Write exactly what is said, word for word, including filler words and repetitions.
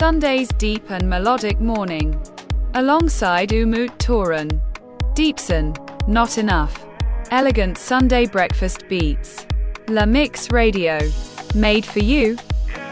Sunday's deep and melodic morning. Alongside Umut Toran. Deepson, Not Enough. Elegant Sunday breakfast beats. La Mix Radio. Made for you,